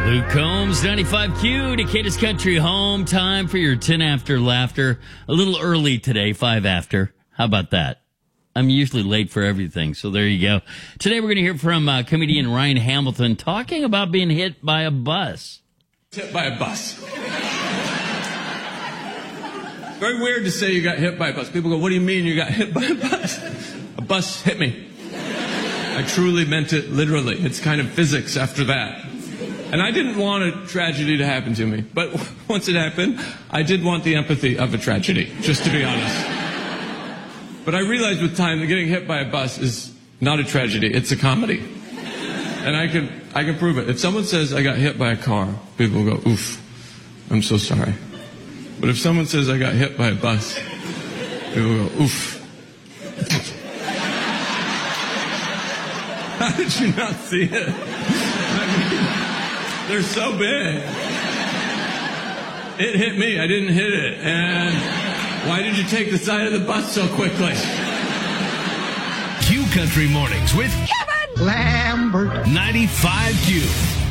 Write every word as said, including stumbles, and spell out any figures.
Luke Combs, ninety-five Q, Decatur's Country Home. Time for your ten after laughter. A little early today, five after. How about that? I'm usually late for everything, so there you go. Today we're going to hear from uh, comedian Ryan Hamilton talking about being hit by a bus. Hit by a bus. Very weird to say you got hit by a bus. People go, what do you mean you got hit by a bus? A bus hit me. I truly meant it literally. It's kind of physics after that. And I didn't want a tragedy to happen to me. But once it happened, I did want the empathy of a tragedy, just to be honest. But I realized with time that getting hit by a bus is not a tragedy. It's a comedy. And I can, I can prove it. If someone says I got hit by a car, people will go, oof, I'm so sorry. But if someone says I got hit by a bus, people will go, oof. How did you not see it? I mean, they're so big. It hit me. I didn't hit it. And why did you take the side of the bus so quickly? Q Country Mornings with Kevin Lambert. ninety-five Q.